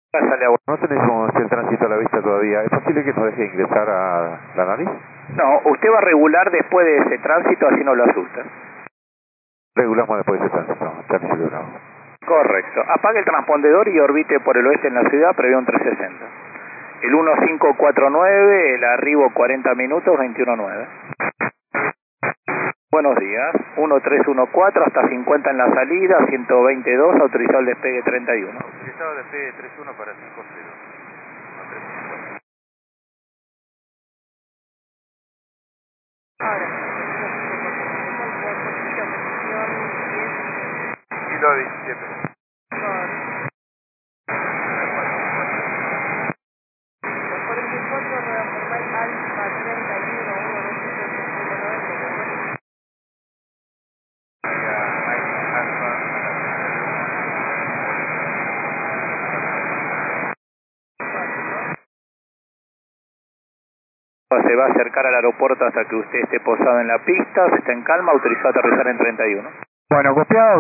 Sale a... No tenemos el tránsito a la vista todavía. ¿Es posible que nos deje ingresar a la nariz? No, usted va a regular después de ese tránsito, así no lo asusta. Regulamos después de ese tránsito. Tránsito bravo. Correcto. Apague el transpondedor y orbite por el oeste en la ciudad, prevé un 360. El 1549, el arribo 40 minutos, 21.9. Buenos días. 1314 hasta 50 en la salida, 122, autorizado el despegue 31. Autorizado despegue 31 para 50. Kilo 17. Se va a acercar al aeropuerto hasta que usted esté posado en la pista, si está en calma, autorizado a aterrizar en 31. Bueno, copiado.